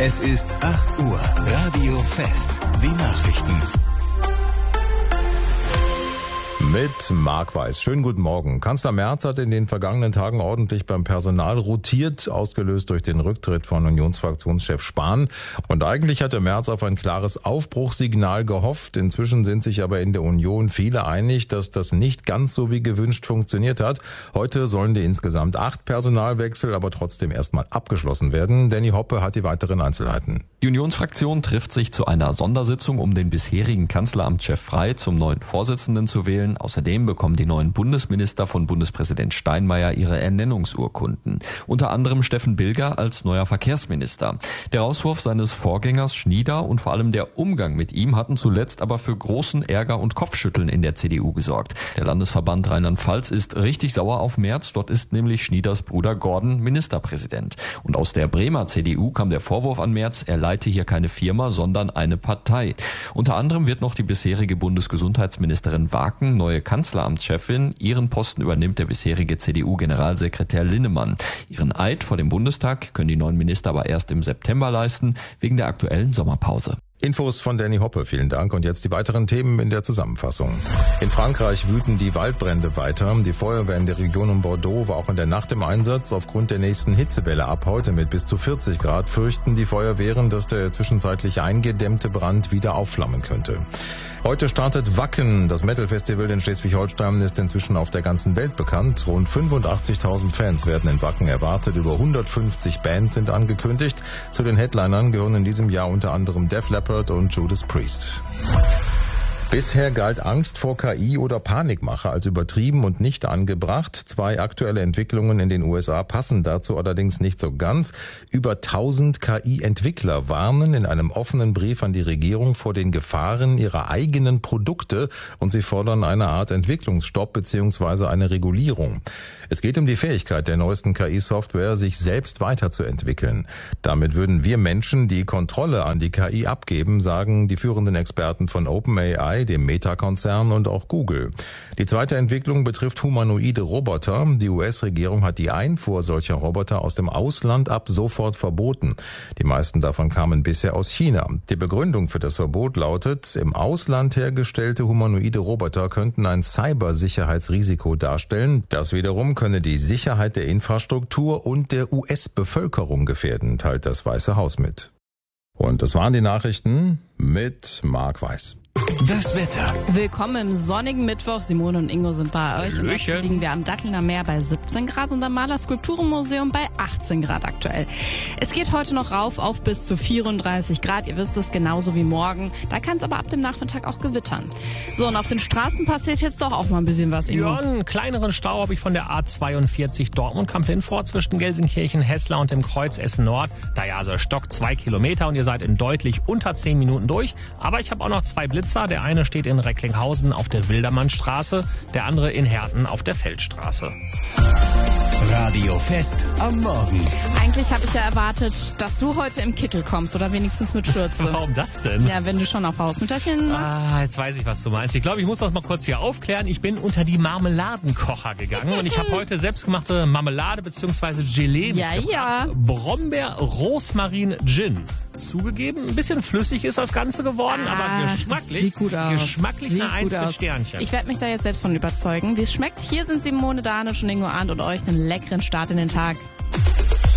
Es ist 8 Uhr. Radio Fest. Die Nachrichten. Mit Marc Weiß. Schönen guten Morgen. Kanzler Merz hat in den vergangenen Tagen ordentlich beim Personal rotiert, ausgelöst durch den Rücktritt von Unionsfraktionschef Spahn. Und eigentlich hatte Merz auf ein klares Aufbruchssignal gehofft. Inzwischen sind sich aber in der Union viele einig, dass das nicht ganz so wie gewünscht funktioniert hat. Heute sollen die insgesamt 8 Personalwechsel aber trotzdem erstmal abgeschlossen werden. Danny Hoppe hat die weiteren Einzelheiten. Die Unionsfraktion trifft sich zu einer Sondersitzung, um den bisherigen Kanzleramtschef Frey zum neuen Vorsitzenden zu wählen. Außerdem bekommen die neuen Bundesminister von Bundespräsident Steinmeier ihre Ernennungsurkunden. Unter anderem Steffen Bilger als neuer Verkehrsminister. Der Rauswurf seines Vorgängers Schnieder und vor allem der Umgang mit ihm hatten zuletzt aber für großen Ärger und Kopfschütteln in der CDU gesorgt. Der Landesverband Rheinland-Pfalz ist richtig sauer auf Merz. Dort ist nämlich Schnieders Bruder Gordon Ministerpräsident. Und aus der Bremer CDU kam der Vorwurf an Merz, er leite hier keine Firma, sondern eine Partei. Unter anderem wird noch die bisherige Bundesgesundheitsministerin Waken neue Kanzleramtschefin. Ihren Posten übernimmt der bisherige CDU-Generalsekretär Linnemann. Ihren Eid vor dem Bundestag können die neuen Minister aber erst im September leisten, wegen der aktuellen Sommerpause. Infos von Danny Hoppe, vielen Dank. Und jetzt die weiteren Themen in der Zusammenfassung. In Frankreich wüten die Waldbrände weiter. Die Feuerwehr in der Region um Bordeaux war auch in der Nacht im Einsatz. Aufgrund der nächsten Hitzewelle ab heute mit bis zu 40 Grad fürchten die Feuerwehren, dass der zwischenzeitlich eingedämmte Brand wieder aufflammen könnte. Heute startet Wacken. Das Metal-Festival in Schleswig-Holstein ist inzwischen auf der ganzen Welt bekannt. Rund 85.000 Fans werden in Wacken erwartet. Über 150 Bands sind angekündigt. Zu den Headlinern gehören in diesem Jahr unter anderem Def Leppard und Judas Priest. Bisher galt Angst vor KI oder Panikmache als übertrieben und nicht angebracht. 2 aktuelle Entwicklungen in den USA passen dazu allerdings nicht so ganz. Über 1000 KI-Entwickler warnen in einem offenen Brief an die Regierung vor den Gefahren ihrer eigenen Produkte und sie fordern eine Art Entwicklungsstopp bzw. eine Regulierung. Es geht um die Fähigkeit der neuesten KI-Software, sich selbst weiterzuentwickeln. Damit würden wir Menschen die Kontrolle an die KI abgeben, sagen die führenden Experten von OpenAI, dem Meta-Konzern und auch Google. Die zweite Entwicklung betrifft humanoide Roboter. Die US-Regierung hat die Einfuhr solcher Roboter aus dem Ausland ab sofort verboten. Die meisten davon kamen bisher aus China. Die Begründung für das Verbot lautet, im Ausland hergestellte humanoide Roboter könnten ein Cybersicherheitsrisiko darstellen. Das wiederum könne die Sicherheit der Infrastruktur und der US-Bevölkerung gefährden, teilt das Weiße Haus mit. Und das waren die Nachrichten mit Marc Weiß. Das Wetter. Willkommen im sonnigen Mittwoch. Simone und Ingo sind bei euch. Heute liegen wir am Dattelner Meer bei 17 Grad und am Maler Skulpturenmuseum bei 18 Grad aktuell. Es geht heute noch rauf auf bis zu 34 Grad. Ihr wisst es, genauso wie morgen. Da kann es aber ab dem Nachmittag auch gewittern. So, und auf den Straßen passiert jetzt doch auch mal ein bisschen was, Ingo. Ja, einen kleineren Stau habe ich von der A42 Dortmund-Kamplin vor zwischen Gelsenkirchen, Hessler und dem Kreuz Essen Nord. Da ja, also Stock 2 Kilometer und ihr seid in deutlich unter 10 Minuten durch. Aber ich habe auch noch 2 Blitzer. Der eine steht in Recklinghausen auf der Wildermannstraße, der andere in Herten auf der Feldstraße. Radio Fest am Morgen. Eigentlich habe ich ja erwartet, dass du heute im Kittel kommst oder wenigstens mit Schürze. Warum das denn? Ja, wenn du schon auf Hausmütterchen machst. Jetzt weiß ich, was du meinst. Ich glaube, ich muss das mal kurz hier aufklären. Ich bin unter die Marmeladenkocher gegangen und ich habe heute selbstgemachte Marmelade bzw. Gelee mitgebracht. Ja. Brombeer, Rosmarin, Gin. Zugegeben, ein bisschen flüssig ist das Ganze geworden, aber geschmacklich, sieht gut aus. Geschmacklich eine 1 mit Sternchen. Ich werde mich da jetzt selbst von überzeugen. Wie es schmeckt, hier sind Simone Danisch und Ingo Arndt und euch einen leckeren Start in den Tag.